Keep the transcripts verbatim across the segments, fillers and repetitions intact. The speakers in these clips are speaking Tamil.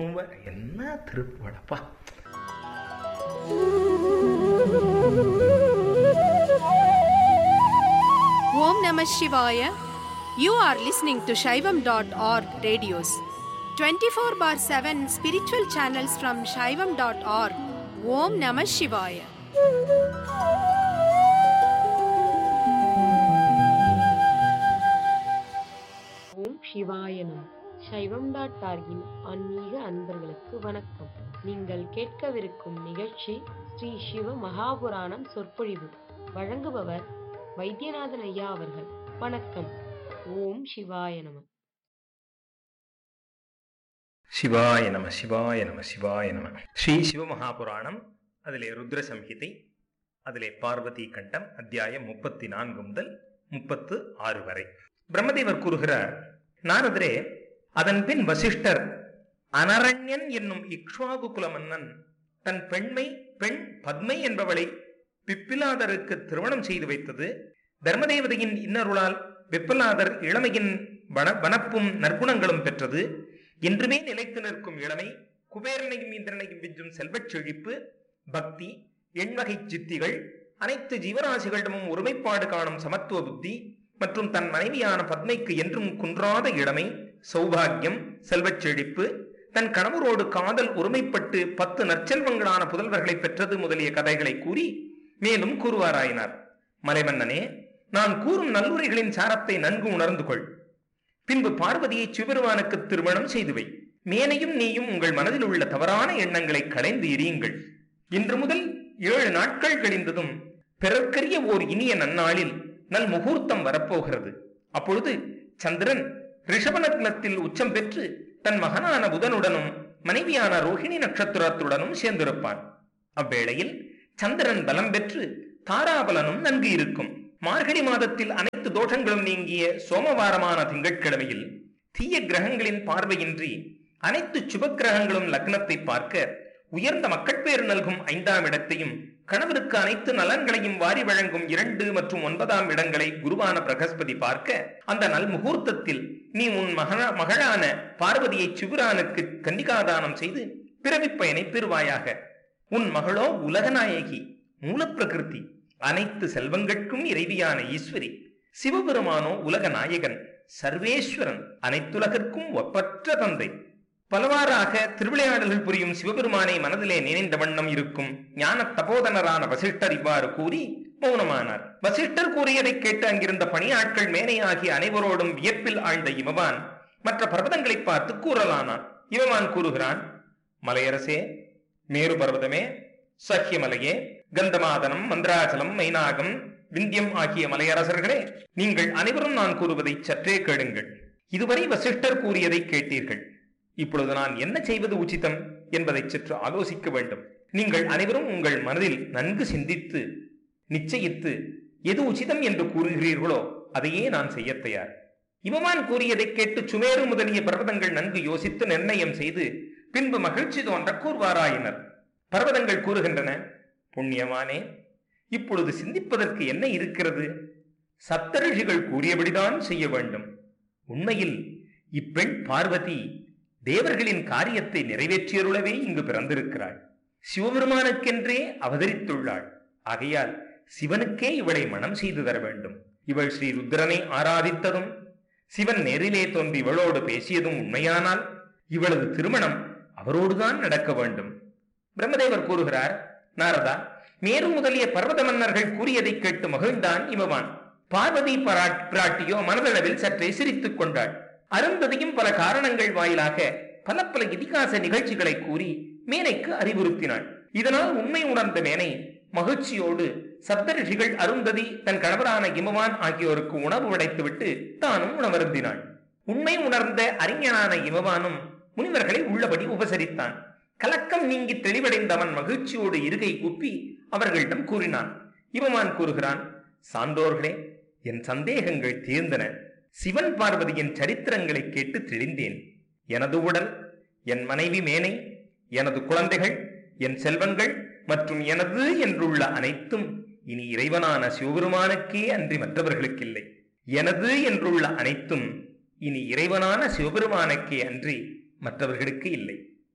என்ன திருப்படப்பா. Om Namah Shivaya. You are listening to Shaivam dot org radios. twenty-four bar seven spiritual channels from Shaivam dot org. Om Namah Shivaya. ஓம் சிவாயனம். சைவம் டாட் ஆர்கின் ஆன்மீக அன்பர்களுக்கு வணக்கம். நீங்கள் கேட்கவிருக்கும் நிகழ்ச்சி ஸ்ரீ சிவ மகாபுராணம் சொற்பொழிவு. வழங்குபவர் வைத்தியநாதன் ஐயா அவர்கள். வணக்கம். ஓம் சிவாய நம. சிவாய நம சிவாய நம சிவாய நம. ஸ்ரீ சிவமகாபுராணம், அதிலே ருத்ர சம்ஹிதை, அதிலே பார்வதி கண்டம், அத்தியாயம் முப்பத்தி நான்கு முதல் முப்பத்து ஆறு வரை. பிரம்மதேவர் கூறுகிறார், நாரதரே, அதன் பின் வசிஷ்டர் அனரண்யன் என்னும் இக்ஷ்வாகு குல மன்னன் தன் பெண்மை பெண் பத்மை என்பவளை பிப்பிலாதருக்கு திருமணம் செய்து வைத்தது. தர்மதேவதையின் இன்னருளால் பிப்பிலாதர் இளமையின் வன வனப்பும் நற்குணங்களும் பெற்றது. என்றுமே நிலைத்து நிற்கும் இளமை, குபேரனையும் இந்திரனையும் விஞ்சும் செல்வச் செழிப்பு, பக்தி, எண்வகை சித்திகள், அனைத்து ஜீவராசிகளிடமும் ஒருமைப்பாடு காணும் சமத்துவ புத்தி மற்றும் தன் மனைவியான பத்மைக்கு என்றும் குன்றாத இளமை, சௌபாகியம், செல்வச் செழிப்பு, தன் கணவரோடு காதல் ஒருமைப்பட்டு பத்து நற்செல்வங்களான புதல்வர்களை பெற்றது முதலிய கதைகளை கூறி மேலும் கூறுவாராயினார். மலைமன்னனே, நான் கூறும் நல்லுரைகளின் சாரத்தை நன்கு உணர்ந்து கொள். பின்பு பார்வதியை சிவபெருமானுக்கு திருமணம் செய்துவை. மேனையும் நீயும் உங்கள் மனதில் உள்ள தவறான எண்ணங்களை களைந்து எறியுங்கள். இன்று முதல் ஏழு நாட்கள் கழிந்ததும் பிறர்க்கரிய ஓர் இனிய நன்னாளில் நல் முகூர்த்தம் வரப்போகிறது. அப்பொழுது சந்திரன் ரிஷபநக்னத்தில் உச்சம் பெற்று தன் மகனான புதனுடனும் மனைவியான ரோஹிணி நட்சத்திரத்துடனும் சேர்ந்திருப்பான். அவ்வேளையில் சந்திரன் பலம் பெற்று தாராபலனும் நன்கு இருக்கும். மார்கழி மாதத்தில் அனைத்து தோஷங்களும் நீங்கிய சோமவாரமான திங்கட்கிழமையில் தீய கிரகங்களின் பார்வையின்றி அனைத்து சுப கிரகங்களும் லக்னத்தை பார்க்க, உயர்ந்த மக்கட்பேறு நல்கும் ஐந்தாம் இடத்தையும் கணவருக்கு அனைத்து நலன்களையும் வாரி வழங்கும் இரண்டு மற்றும் ஒன்பதாம் இடங்களை குருவான பிரகஸ்பதி பார்க்க, அந்த நல் முகூர்த்தத்தில் நீ உன் மகன மகளான பார்வதியை சிவரானுக்கு கன்னிகாதானம் செய்து பிறவி பயனை பெறுவாயாக. உன் மகளோ உலகநாயகி, மூலப்பிரகிருதி, அனைத்து செல்வங்களுக்கும் இறைவியான ஈஸ்வரி. சிவபெருமானோ உலக நாயகன், சர்வேஸ்வரன், அனைத்துலகிற்கும் ஒப்பற்ற தந்தை. பலவாறாக திருவிளையாடல்கள் புரியும் சிவபெருமானை மனதிலே நினைந்த வண்ணம் இருக்கும் ஞான தபோதனரான வசிஷ்டர் இவ்வாறு கூறி மௌனமானார். வசிஷ்டர் கூறியதை கேட்டு அங்கிருந்த பணியாட்கள் மேனையாகிய அனைவரோடும் வியப்பில் ஆழ்ந்த இமவான் மற்ற பர்வதங்களை பார்த்து கூறலானான். இமவான் கூறுகிறான், மலையரசே, மேரு பர்வதமே, சஹ்யமலையே, கந்தமாதனம், மந்திராச்சலம், மைனாகம், விந்தியம் ஆகிய மலையரசர்களே, நீங்கள் அனைவரும் நான் கூறுவதை சற்றே கேளுங்கள். இதுவரை வசிஷ்டர் கூறியதை கேட்டீர்கள். இப்பொழுது நான் என்ன செய்வது உச்சிதம் என்பதை சற்று ஆலோசிக்க வேண்டும். நீங்கள் அனைவரும் உங்கள் மனதில் நன்கு சிந்தித்து நிச்சயித்து எது உச்சிதம் என்று கூறுகிறீர்களோ அதையே நான் செய்ய தயார். இவமான் கூறியதை கேட்டு சுமேரு முதலிய பர்வதங்கள் நன்கு யோசித்து நிர்ணயம் செய்து பின்பு மகிழ்ச்சி தோன்ற கூறுவாராயினர். பர்வதங்கள் கூறுகின்றன, புண்ணியமானே, இப்பொழுது சிந்திப்பதற்கு என்ன இருக்கிறது? சப்தரிஷிகள் கூறியபடிதான் செய்ய வேண்டும். உண்மையில் இப்பெண் பார்வதி தேவர்களின் காரியத்தை நிறைவேற்றியருளவே இங்கு பிறந்திருக்கிறாள். சிவபெருமானுக்கென்றே அவதரித்துள்ளாள். ஆகையால் சிவனுக்கே இவளை மனம் செய்து தர வேண்டும். இவள் ஸ்ரீ ருத்ரனை ஆராதித்ததும் சிவன் நேரிலே தோன்றி இவளோடு பேசியதும் உண்மையானால் இவளது திருமணம் அவரோடுதான் நடக்க வேண்டும். பிரம்மதேவர் கூறுகிறார், நாரதா, மேரு முதலிய பர்வத மன்னர்கள் கூறியதை கேட்டு மகிழ்ந்தான் இமவான். பார்வதி பிராட்டியோ மனதளவில் சற்றே சிரித்துக் கொண்டாள். அருந்ததியும் பல காரணங்கள் வாயிலாக பல பல இதிகாச நிகழ்ச்சிகளை கூறி மேனைக்கு அறிவுறுத்தினாள். இதனால் உண்மை உணர்ந்த மேனை மகிழ்ச்சியோடு சப்தரிஷிகள், அருந்ததி, தன் கணவரான இமவான் ஆகியோருக்கு உணவு உடைத்துவிட்டு தானும் உணவருந்தினாள். உண்மை உணர்ந்த அறிஞனான இமவானும் முனிவர்களை உள்ளபடி உபசரித்தான். கலக்கம் நீங்கி தெளிவடைந்தவன் மகிழ்ச்சியோடு இருகை கூப்பி அவர்களிடம் கூறினான். இமவான் கூறுகிறான், சான்றோர்களே, என் சந்தேகங்கள் தீர்ந்தன. சிவன் பார்வதியின் சரித்திரங்களை கேட்டு தெளிந்தேன். எனது உடல், என் மனைவி மேனை, எனது குழந்தைகள், என் செல்வங்கள் மற்றும் எனது என்றுள்ள அனைத்தும் இனி இறைவனான சிவபெருமானுக்கே அன்றி மற்றவர்களுக்கில்லை. எனது என்றுள்ள அனைத்தும் இனி இறைவனான சிவபெருமானுக்கே அன்றி மற்றவர்களுக்கு இல்லை.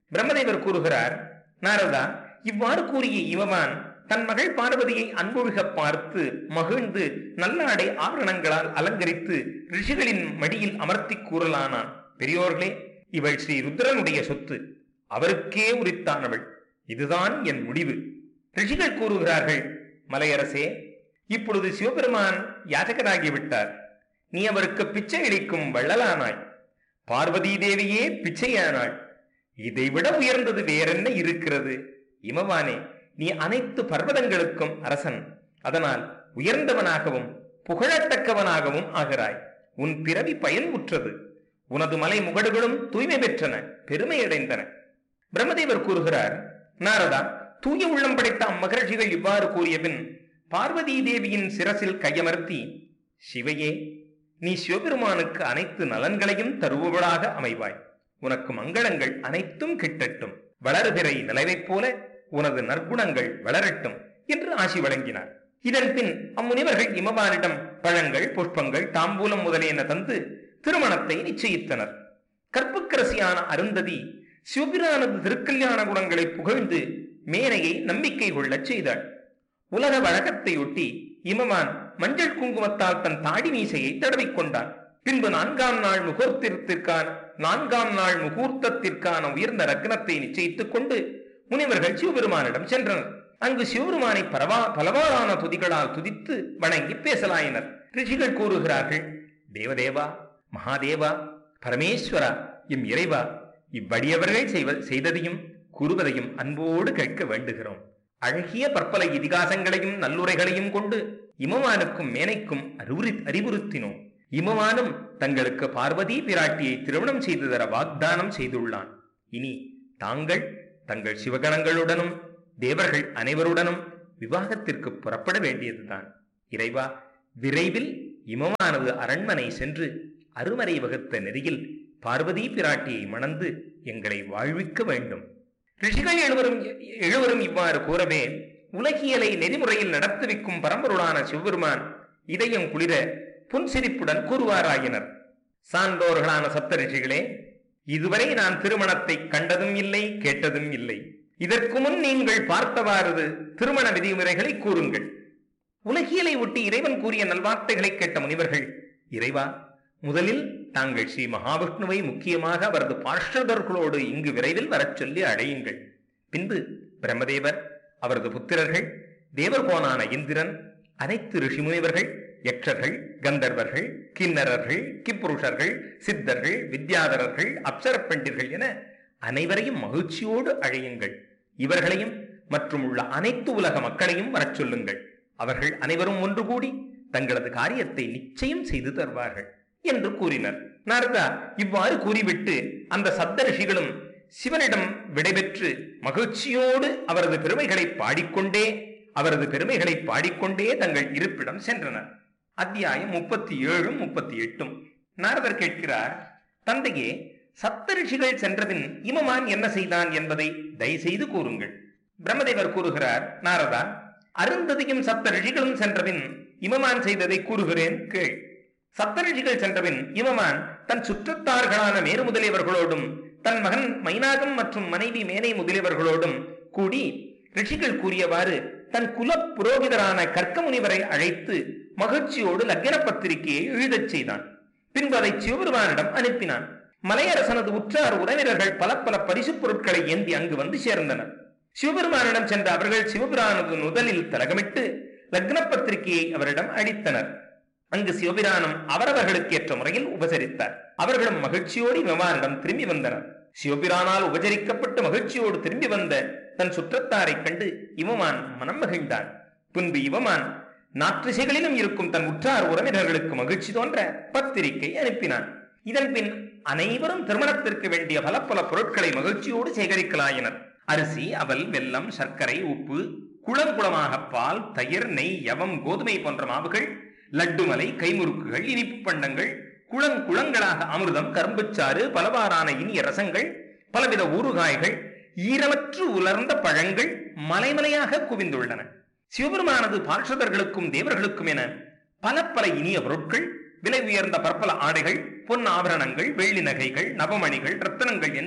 பிரம்மதேவர் கூறுகிறார், நாரதா, இவ்வாறு கூறிய இவமான் தன் மகள் பார்வதியை அன்பொழுக பார்த்து மகிழ்ந்து நல்லாடை ஆபரணங்களால் அலங்கரித்து ரிஷிகளின் மடியில் அமர்த்தி கூறலானான். பெரியோர்களே, இவள் ஸ்ரீ ருத்ரனுடைய சொத்து, அவருக்கே உரித்தானவள். இதுதான் என் முடிவு. ரிஷிகள் கூறுகிறார்கள், மலையரசே, இப்பொழுது சிவபெருமான் யாஜகராகிவிட்டார். நீ அவருக்கு பிச்சை அளிக்கும் வள்ளலானாய். பார்வதி தேவியே பிச்சையானாள். இதைவிட உயர்ந்தது வேறென்ன இருக்கிறது? இமவானே, நீ அனைத்து பர்வதங்களுக்கும் அரசன். அதனால் உயர்ந்தவனாகவும் புகழத்தக்கவனாகவும் ஆகிறாய். உன் பிறவி பயன் உற்றது. உனது மலை முகடுகளும் தூய்மை பெற்றன, பெருமையடைந்தன. பிரம்மதேவர் கூறுகிறார், நாரதா, தூய உள்ளம் படைத்த அம்மகர்ஷிகள் இவ்வாறு கூறிய பின் பார்வதி தேவியின் சிரசில் கையமர்த்தி, சிவையே, நீ சிவபெருமானுக்கு அனைத்து நலன்களையும் தருபவளாக அமைவாய். உனக்கு மங்களங்கள் அனைத்தும் கிட்டட்டும். வளர்பிறை நிலவைப் போல உனது நற்குணங்கள் வளரட்டும் என்று ஆசி வழங்கினார். இதன் பின் அம்முனிவர்கள் இமவானிடம் பழங்கள், புஷ்பங்கள், தாம்பூலம் முதலியன தந்து திருமணத்தை நிச்சயித்தனர். கற்புக்கரசியான அருந்ததி சிவபிரானது திருக்கல்யாண குணங்களை புகழ்ந்து மேனையை நம்பிக்கை கொள்ளச் செய்தாள். உலக வழக்கத்தையொட்டி இமவான் மஞ்சள் குங்குமத்தால் தன் தாடி மீசையை தடவிக்கொண்டான். பின்பு நான்காம் நாள் முகூர்த்தத்திற்கான நான்காம் நாள் முகூர்த்தத்திற்கான உயர்ந்த ரத்னத்தை நிச்சயித்துக் கொண்டு முனிவர்கள் சிவபெருமானிடம் சென்றனர். அங்கு சிவபெருமானை பரவா பலவாறான துதிகளால் துதித்து வணங்கி பேசலாயினர். ரிஷிகள் கூறுகிறார்கள், தேவதேவா, மகாதேவா, பரமேஸ்வரா, எம் இறைவா, இவ்வடியவர்கள் செய்ததையும் கூறுவதையும் அன்போடு கேட்க வேண்டுகிறோம். அழகிய பற்பல இதிகாசங்களையும் நல்லுரைகளையும் கொண்டு இமவானுக்கும் மேனைக்கும் அறிவுறு அறிவுறுத்தினோம். இமவானும் தங்களுக்கு பார்வதி பிராட்டியை திருமணம் செய்து தர வாக்தானம் செய்துள்ளான். இனி தாங்கள் தங்கள் சிவகணங்களுடனும் தேவர்கள் அனைவருடனும் விவாகத்திற்கு புறப்பட வேண்டியதுதான். இறைவா, விரைவில் இமவானது அரண்மனை சென்று அருமறை வகுத்த நெறியில் பார்வதி பிராட்டியை மணந்து எங்களை வாழ்விக்க வேண்டும். ரிஷிகள் எழுவரும் எழுவரும் இவ்வாறு கூறவே உலகியலை நெறிமுறையில் நடத்துவிக்கும் பரம்பொருளான சிவபெருமான் இதயம் குளிர புன்சிரிப்புடன் கூறுவாராயினர். சான்றோர்களான சப்த ரிஷிகளே, இதுவரை நான் திருமணத்தை கண்டதும் இல்லை, கேட்டதும் இல்லை. இதற்கு முன் நீங்கள் பார்த்தவாறு திருமண விதிமுறைகளை கூறுங்கள். உலகியலை ஒட்டி இறைவன் கூறிய நல்வார்த்தைகளை கேட்ட முனிவர்கள், இறைவா, முதலில் தாங்கள் ஸ்ரீ மகாவிஷ்ணுவை முக்கியமாக அவரது பார்ஷதர்களோடு இங்கு விரைவில் வரச் சொல்லி அழையுங்கள். பின்பு பிரம்மதேவர், அவரது புத்திரர்கள், தேவர்கோனான இந்திரன், அனைத்து ரிஷி முனிவர்கள், யக்ஷர்கள், கந்தர்வர்கள், கிண்ணறர்கள், கிப்புருஷர்கள், சித்தர்கள், வித்யாதரர்கள், அப்சர பண்டிர்கள் என அனைவரையும் மகிழ்ச்சியோடு அழையுங்கள். இவர்களையும் மற்றும் உள்ள அனைத்து உலக மக்களையும் வரச் சொல்லுங்கள். அவர்கள் அனைவரும் ஒன்று கூடி தங்களது காரியத்தை நிச்சயம் செய்து தருவார்கள் என்று கூறினர். நாரதா இவ்வாறு கூறிவிட்டு அந்த சப்த ரிஷிகளும் சிவனிடம் விடைபெற்று மகிழ்ச்சியோடு அவரது பெருமைகளை பாடிக்கொண்டே அவரது பெருமைகளை பாடிக்கொண்டே தங்கள் இருப்பிடம் சென்றனர். அத்தியாயம் முப்பத்தி ஏழும் முப்பத்தி எட்டும். நாரதர் கேட்கிறார், தந்தையே, சப்த ரிஷிகள் சென்றபின் இமவான் என்ன செய்தான் என்பதை தயவுசெய்து கூறுங்கள். பிரம்மதேவர் கூறுகிறார், நாரதா, அருந்ததியும் சப்த ரிஷிகளும் சென்றபின் இமவான் செய்ததை கூறுகிறேன் கேள். சப்த ரிஷிகள் சென்றபின் இமவான் தன் சுற்றத்தார்களான மேரு முதலியவர்களோடும் தன் மகன் மைனாகம் மற்றும் மனைவி மேனை முதலியவர்களோடும் கூடி ரிஷிகள் கூறியவாறு தன் குல புரோகிதரான கர்க்க முனிவரை அழைத்து மகிழ்ச்சியோடு லக்ன பத்திரிகையை எழுதச் செய்தான். பின்பு அதை சிவபெருமானிடம் அனுப்பினான். மலையரசனது உற்றார் உறவினர்கள் பல பல பரிசு பொருட்களை ஏந்தி அங்கு வந்து சேர்ந்தனர். சிவபெருமானிடம் சென்ற அவர்கள் சிவபிரானது முதலில் தலகமிட்டு லக்ன பத்திரிகையை அவரிடம் அளித்தனர். அங்கு சிவபிரானும் அவரவர்களுக்கு ஏற்ற முறையில் உபசரித்தார். அவர்களும் மகிழ்ச்சியோடு இமவானிடம் திரும்பி வந்தனர். சிவபிரானால் உபசரிக்கப்பட்டு மகிழ்ச்சியோடு திரும்பி வந்த தன் சுற்றத்தாரை கண்டு இவமான் மனம் மகிழ்ந்தான். பின்பு இவமான் நாற்றிசைகளிலும் இருக்கும் தன் உற்றார் உறவினர்களுக்கு மகிழ்ச்சி தோன்ற பத்திரிகை அனுப்பினான். இதன் பின் அனைவரும் திருமணத்திற்கு வேண்டிய பல பல பொருட்களை மகிழ்ச்சியோடு சேகரிக்கலாயினர். அரிசி, அவல், வெல்லம், சர்க்கரை, உப்பு, குளங்குளமாக பால், தயிர், நெய், யவம், கோதுமை போன்ற மாவுகள், லட்டுமலை, கைமுறுக்குகள், இனிப்பு பண்டங்கள், குளங்குளங்களாக அமிர்தம், கரும்புச்சாறு, பலவாறான இனிய ரசங்கள், பலவித ஊறுகாய்கள், ஈரமற்று உலர்ந்த பழங்கள் மலைமலையாக குவிந்துள்ளன. சிவபெருமானது பார்ஷதர்களுக்கும் தேவர்களுக்கும் என பல பல இனிய பொருட்கள், விலை உயர்ந்த பற்பல ஆடைகள், பொன் ஆபரணங்கள், வெள்ளி நகைகள், நவமணிகள், ரத்தனங்கள் என்று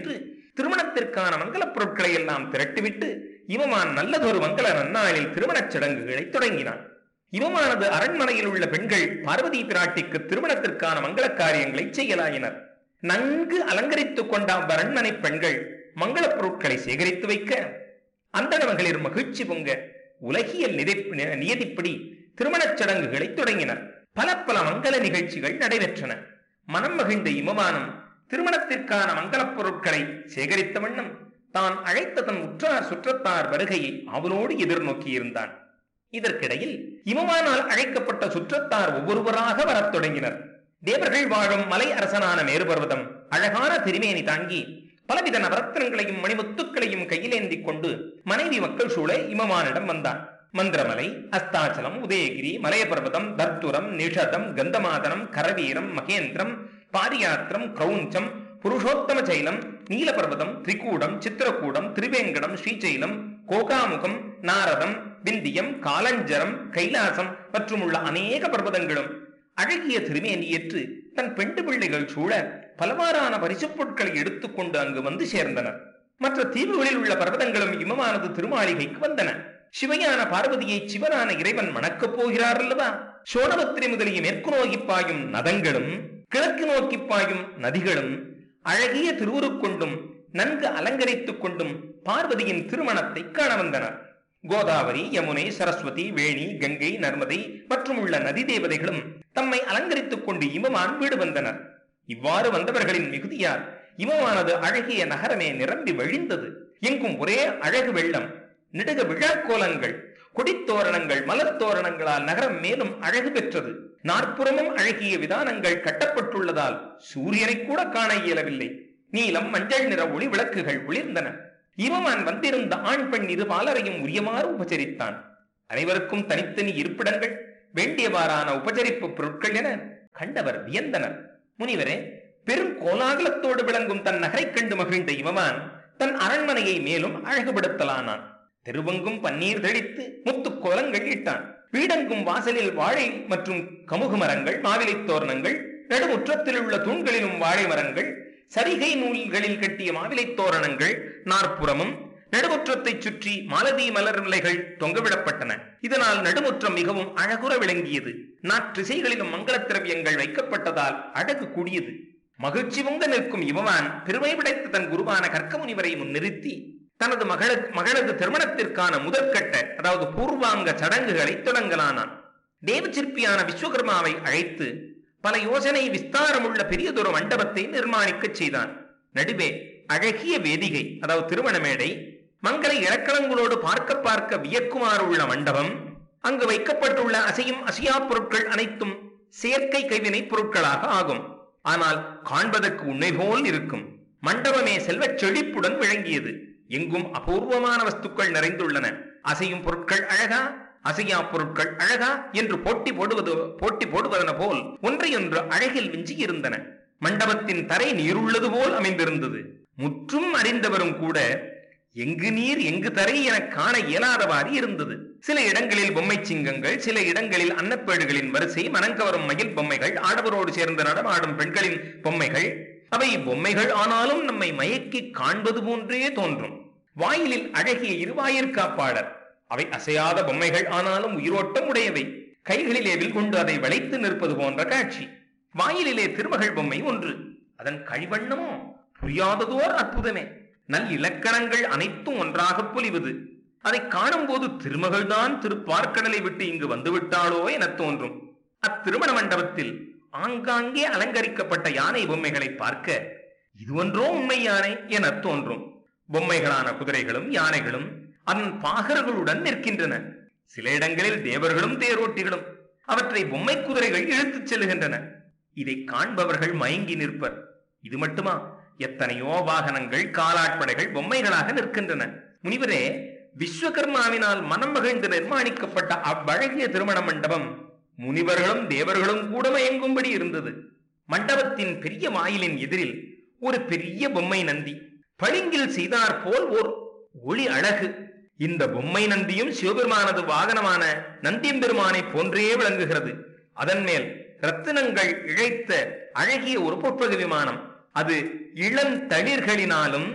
திருமணத்திற்கான மங்களப் பொருட்களை எல்லாம் திரட்டிவிட்டு இவமான் நல்லதொரு மங்கள நன்னாளில் திருமணச் சடங்குகளை தொடங்கினான். இவமானது அரண்மனையில் உள்ள பெண்கள் பார்வதி பிராட்டிக்கு திருமணத்திற்கான மங்கள காரியங்களை செய்யலாயினர். நன்கு அலங்கரித்துக் கொண்ட அரண்மனை பெண்கள் மங்களப் பொருட்களை சேகரித்து வைக்க அந்த மகளிர் மகிழ்ச்சி பொங்க உலகியல் நியதிப்படி திருமணச் சடங்குகளை தொடங்கினர். பல பல மங்கள நிகழ்ச்சிகள் நடைபெற்றன. மனம் மகிழ்ந்த இமவானும் திருமணத்திற்கான மங்களப் பொருட்களை சேகரித்த வண்ணம் தான் அழைத்த தன் உற்றார் சுற்றத்தார் வருகையை அவனோடு எதிர்நோக்கி இருந்தான். இதற்கிடையில் இமவானால் அழைக்கப்பட்ட சுற்றத்தார் ஒவ்வொருவராக வரத் தொடங்கினர். தேவர்கள் வாழும் மலை அரசனான மேருபர்வதம் அழகான திருமேனி தாங்கி பலவித நவரத்னங்களையும் மணிமுத்துக்களையும் கையிலேந்தி கொண்டு மனைவி மக்கள் சூழ இமவானிடம் வந்தான். மந்திரமலை, அஸ்தாச்சலம், உதயகிரி, மலையபர்வதம், தர்த்துரம், நிஷதம், கந்தமாதனம், கரவீரம், மகேந்திரம், பாரியாத்திரம், கிரௌஞ்சம், புருஷோத்தம சைலம், நீலபர்வதம், திரிகூடம், சித்திரகூடம், திரிவேங்கடம், ஸ்ரீசைலம், கோகாமுகம், நாரதம், விந்தியம், காலஞ்சரம், கைலாசம் மற்றும் உள்ள அநேக பர்வதங்களும் அழகிய திருமேனியேற்று தன் பெண்டு பிள்ளைகள் சூழ பலவாறான பரிசுப் பொருட்களை எடுத்துக்கொண்டு அங்கு வந்து சேர்ந்தனர். மற்ற தீவுகளில் உள்ள பர்வதங்களும் இமமானது திருமாளிகைக்கு வந்தன. சிவையான பார்வதியை சிவனான இறைவன் மணக்கப் போகிறார் அல்லவா? சோனபத்திரி முதலிய மேற்கு நோக்கி பாயும் நதங்களும் கிழக்கு நோக்கி பாயும் நதிகளும் அழகிய திருவுருக்கொண்டும் நன்கு அலங்கரித்துக் கொண்டும் பார்வதியின் திருமணத்தை காண வந்தனர். கோதாவரி, யமுனை, சரஸ்வதி, வேணி, கங்கை, நர்மதை மற்றும் உள்ள நதி தேவதைகளும் தம்மை அலங்கரித்துக் கொண்டு இமவான் வீடு வந்தனர். இவ்வாறு வந்தவர்களின் மிகுதியால் இமவானது அழகிய நகரமே நிரம்பி வழிந்தது. எங்கும் ஒரே அழகு வெள்ளம், நெடுக விழாக்கோலங்கள், கொடித்தோரணங்கள், மலர் தோரணங்களால் நகரம் மேலும் அழகு பெற்றது. நாற்புறமும் அழகிய விதானங்கள் கட்டப்பட்டுள்ளதால் சூரியனை கூட காண இயலவில்லை. நீலம், மஞ்சள் நிற ஒளி விளக்குகள் ஒளிர்ந்தன. இவமான் வந்திருந்த ஆண் பெண் இரு பாலரையும் உரியமாறு உபசரித்தான். அனைவருக்கும் தனித்தனி இருப்பிடங்கள், வேண்டியவாறான உபசரிப்பு பொருட்கள் என கண்டவர் வியந்தனர். முனிவரே, பெரும் கோலாகலத்தோடு விளங்கும் தன் நகரை கண்டு மகிழ்ந்த இவமான் தன் அரண்மனையை மேலும் அழகுபடுத்தலானான். தெருவெங்கும் பன்னீர் தெளித்து முத்து கோலங்கள் இட்டான். வீடெங்கும் வாசலில் வாழை மற்றும் கமுகு மரங்கள், மாவிலை தோரணங்கள், நடுமுற்றத்தில் உள்ள தூண்களிலும் வாழை மரங்கள், சரிகை நூல்களில் கட்டிய மாவிலை தோரணங்கள் நாற்புறமும் நடுமுற்றத்தை சுற்றி மாலதி மலர் விலைகள் தொங்கவிடப்பட்டன. இதனால் நடுமுற்றம் மிகவும் அழகுற விளங்கியது. நாற்றிசைகளிலும் மங்கள திரவியங்கள் வைக்கப்பட்டதால் அழகு கூடியது. மகிழ்ச்சி பொங்க நிற்கும் இவவான் பெருமை படைத்த தன் குருவான கர்க்க முனிவரை முன்னிறுத்தி தனது மகள மகளது திருமணத்திற்கான முதற்கட்ட அதாவது பூர்வாங்க சடங்குகளை தொடங்கலானான். தேவ சிற்பியான விஸ்வகர்மாவை அழைத்து பல யோசனை விஸ்தாரமுள்ள பெரியதொரு மண்டபத்தை நிர்மாணிக்க செய்தான். நடுவே அழகிய வேதிகை அதாவது திருமண மேடை, மங்கள இலக்கணங்களோடு பார்க்க பார்க்க வியக்குமாறு உள்ள மண்டபம், அங்கு வைக்கப்பட்டுள்ள அசையும் அசையா பொருட்கள் அனைத்தும் செயற்கை கைவினை பொருட்களாக ஆகும். ஆனால் காண்பதற்கு உண்மை போல் இருக்கும். மண்டபமே செல்வச் செழிப்புடன் விளங்கியது. எங்கும் அபூர்வமான வஸ்துக்கள் நிறைந்துள்ளன. அசையும் பொருட்கள் அழகா, அசையா பொருட்கள் அழகா என்று போட்டி போடுவது போட்டி போடுவதன போல் ஒன்றையொன்று அழகில் விஞ்சி இருந்தன. மண்டபத்தின் தரை நீருள்ளது போல் அமைந்திருந்தது. முற்றும் அறிந்தவரும் கூட எங்கு நீர் எங்கு தரை என காண இயலாதவாறு இருந்தது. சில இடங்களில் பொம்மை சிங்கங்கள், சில இடங்களில் அன்னப்பேடுகளின் வரிசை, மனங்கவரும் மயில் பொம்மைகள், ஆடவரோடு சேர்ந்து நடமாடும் பெண்களின் பொம்மைகள். அவை பொம்மைகள் ஆனாலும் நம்மை மயக்கி காண்பது போன்றே தோன்றும். வாயிலில் அழகிய இருவாயிற்காப்பாளர். அவை அசையாத பொம்மைகள் ஆனாலும் உயிரோட்டம் உடையவை. கைகளிலே வில் கொண்டு அதை வளைத்து நிற்பது போன்ற காட்சி. வாயிலிலே திருமகள் பொம்மை ஒன்று. அதன் கழிவண்ணமோ புரியாததோர் அற்புதமே. நல் இலக்கணங்கள் அனைத்தும் ஒன்றாக பொலிவது. அதை காணும் போது திருமகள்தான் திருப்பார்க்கடலை விட்டு இங்கு வந்துவிட்டாளோ என தோன்றும். அத்திருமண மண்டபத்தில் ஆங்காங்கே அலங்கரிக்கப்பட்ட யானை பொம்மைகளை பார்க்க இது ஒன்றோ உண்மை யானை என தோன்றும். பொம்மைகளான குதிரைகளும் யானைகளும் அதன் பாகர்களுடன் நிற்கின்றன. சில இடங்களில் தேவர்களும் தேரோட்டிகளும் அவற்றை பொம்மை குதிரைகள் இழுத்துச் செல்லுகின்றன. இதை காண்பவர்கள் மயங்கி நிற்பர். இது மட்டுமா, எத்தனையோ வாகனங்கள், காலாட்படைகள் பொம்மைகளாக நிற்கின்றன. முனிவரே, விஸ்வகர்மாவினால் மனம் மகிழ்ந்து நிர்மாணிக்கப்பட்ட அவ்வழகிய திருமண மண்டபம் முனிவர்களும் தேவர்களும் கூட மயங்கும்படி இருந்தது. மண்டபத்தின் பெரிய வாயிலின் எதிரில் ஒரு பெரிய பொம்மை நந்தி, பளிங்கில் செய்தார் போல் ஓர் ஒளி அழகு. இந்த பொம்மை நந்தியும் சிவபெருமானது வாகனமான நந்தியம்பெருமானை போன்றே விளங்குகிறது. அதன் மேல் ரத்தினங்கள் இழைத்த அழகிய ஒரு பொற்பகு விமானம். அது இளந்தளிர்களினாலும்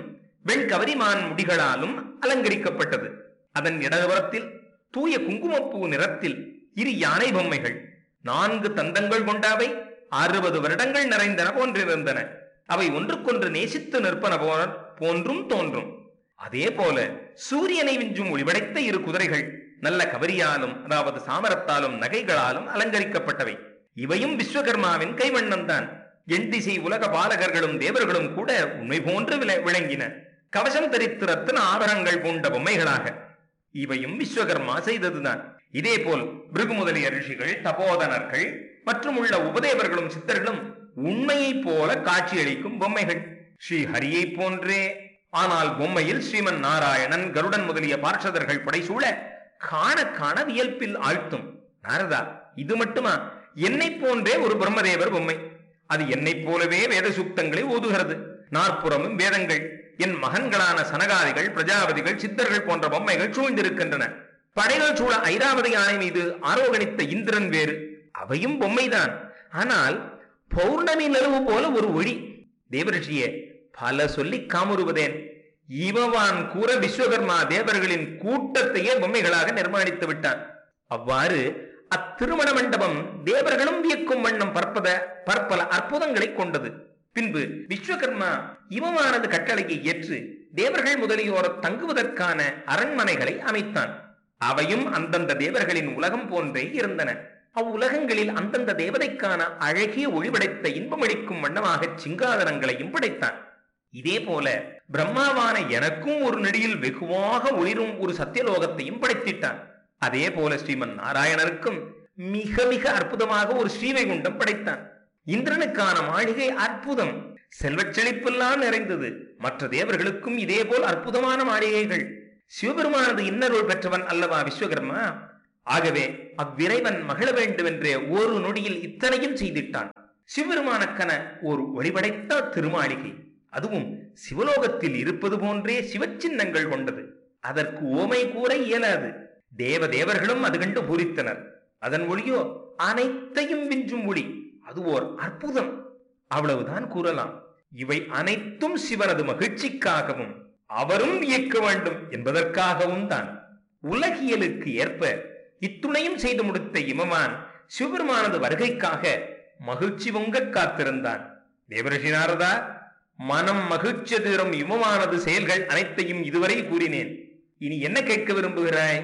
வெண்கவரிமான் முடிகளாலும் அலங்கரிக்கப்பட்டது. அதன் இடதுபுறத்தில் தூய குங்குமப்பூ நிறத்தில் இரு யானை பொம்மைகள், நான்கு தந்தங்கள் கொண்டவை, அறுபது வருடங்கள் நிறைந்தன போன்றிருந்தன. அவை ஒன்றுக்கொன்று நேசித்து நிற்பன போன்றும் தோன்றும். அதே போல சூரியனை விஞ்சும் ஒளிபடைத்த இரு குதிரைகள் நல்ல கவரியாலும் அதாவது சாமரத்தாலும் நகைகளாலும் அலங்கரிக்கப்பட்டவை. இவையும் விஸ்வகர்மாவின் கைவண்ணம்தான். எண் திசை உலக பாலகர்களும் தேவர்களும் கூட உண்மை போன்று விளங்கின. கவசம் தரித்து ரத்தின ஆபரணங்கள் பூண்ட பொம்மைகளாக. இவையும் விஸ்வகர்மா செய்ததுதான். இதே போல் பிருகு முதலிய ரிஷிகள், தபோதனர்கள் மற்றும் உள்ள உபதேவர்களும் சித்தர்களும் உண்மையை போல காட்சியளிக்கும் பொம்மைகள். ஸ்ரீ ஹரியை போன்றே, ஆனால் பொம்மையில் ஸ்ரீமன் நாராயணன், கருடன் முதலிய பார்ஷதர்கள் படைசூழ காண காண வியல்பில் ஆழ்த்தும். நாரதா, இது மட்டுமா? என்னை போன்றே ஒரு பிரம்மதேவர் பொம்மை. அது என்னை போலவே வேத சூக்தங்களை ஓதுகிறது. நாற்புறமும் வேதங்கள். என் மகன்களான சனகாதிகள், பிரஜாபதிகள், சித்தர்கள் போன்ற பொம்மைகள் சூழ்ந்திருக்கின்றன. படைகள் சூழ ஐராவதி யானை மீது ஆரோகணித்த இந்திரன் வேறு. அவையும் பொம்மைதான். ஆனால் பௌர்ணமி நிலவு போல ஒரு ஒளி. தேவரிஷியே, பல சொல்லி காமுறுவதேன். இவவான் கூற விஸ்வகர்மா தேவர்களின் கூட்டத்தையே பொம்மைகளாக நிர்மாணித்து விட்டான். அவ்வாறு அத்திருமண மண்டபம் தேவர்களும் வியக்கும் வண்ணம் பற்பத பற்பல அற்புதங்களை கொண்டது. பின்பு விஸ்வகர்மா இவமானது கட்டளையை ஏற்று தேவர்கள் முதலியோர் தங்குவதற்கான அரண்மனைகளை அமைத்தான். அவையும் அந்தந்த தேவர்களின் உலகம் போன்றே இருந்தன. அவ்வுலகங்களில் அந்தந்த தேவதைக்கான அழகிய ஒளிபடைத்த இன்பமளிக்கும் வண்ணமாக சிங்காதனங்களையும் படைத்தான். இதே போல பிரம்மாவான எனக்கும் ஒரு நெடியில் வெகுவாக ஒளிரும் ஒரு சத்தியலோகத்தையும் படைத்திட்டான். அதே போல ஸ்ரீமன் நாராயணருக்கும் மிக மிக அற்புதமாக ஒரு ஸ்ரீவைகுண்டம் படைத்தான். இந்திரனுக்கான மாளிகை அற்புதம், செல்வச் செழிப்பெல்லாம் நிறைந்தது. மற்ற தேவர்களுக்கும் இதே போல் அற்புதமான மாளிகைகள். சிவபெருமானது இன்னருள் பெற்றவன் அல்லவா விஸ்வகர்மா? ஆகவே அவ்விரைவன் மகிழ வேண்டும் என்றே ஒரு நொடியில் இத்தனையும் செய்திட்டான். சிவபெருமானக்கன ஒரு ஒளிபடைத்த திருமாளிகை, அதுவும் சிவலோகத்தில் இருப்பது போன்றே சிவச்சின்னங்கள் கொண்டது. அதற்கு ஓமை கூற இயலாது. தேவ தேவர்களும் அது கண்டு பூரித்தனர். அதன் ஒளியோ அனைத்தையும் விஞ்சும் ஒளி. அது ஓர் அற்புதம். அவ்வளவுதான் கூறலாம். இவை அனைத்தும் சிவனது மகிழ்ச்சிக்காகவும் அவரும் இயக்க வேண்டும் என்பதற்காகவும் தான். உலகியலுக்கு ஏற்ப இத்துணையும் செய்து முடித்த இமவான் சிவபெருமானது வருகைக்காக மகிழ்ச்சி பொங்க காத்திருந்தான். தேவரிஷி நாரதா, மனம் மகிழ்ச்சி தரும் இமமானது செயல்கள் அனைத்தையும் இதுவரை கூறினேன். இனி என்ன கேட்க விரும்புகிறாய்?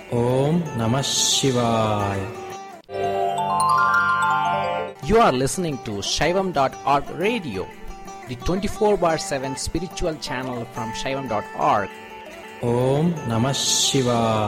ஓம் நம சிவாய். You are listening to Shaivam dot org radio, the twenty-four bar seven spiritual channel from Shaivam dot org. Om Namah Shivaya.